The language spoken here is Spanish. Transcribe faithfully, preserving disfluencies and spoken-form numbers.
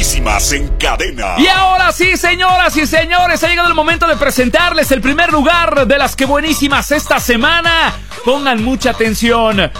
buenísimas en cadena. Y ahora sí, señoras y señores, ha llegado el momento de presentarles el primer lugar de las que buenísimas esta semana. Pongan mucha atención.